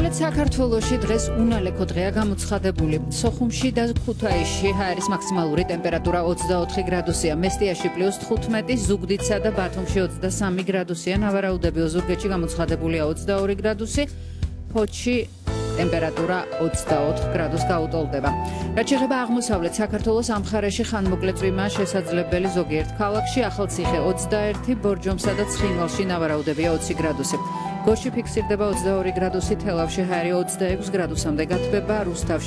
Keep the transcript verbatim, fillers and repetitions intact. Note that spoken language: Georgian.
აღმოსავლეთ საქართველოში დღეს უნალექო დღეა გამოცხადებული. სოხუმში და ქუთაისში ჰაერის მაქსიმალური ტემპერატურა ოცდაოთხი გრადუსია, მესტიაში პლუს თხუთმეტი, ზუგდიდსა და ბათუმში ოცდასამი გრადუსია, ნავარაუდები ოზურგეთში გამოცხადებულია ოცდაორი გრადუსი, ფოთში ტემპერატურა ოცდაოთხ გრადუს გაუტოლდება. რაც შეეხება აღმოსავლეთ საქართველოს, ამ მხარეში ხანმოკლე წვიმაა შესაძლებელი ზოგიერთ ქალაქში, ახალციხე ოცდაერთი, ბორჯომსა და ცხინვალში ნავარაუდებია ოცი გრადუსი. გორში ფიქსირდება ოცდაორი გრადუსი, თელავში ჰაერი ოცდაექვს გრადუსამდე გათბება, რუსთავში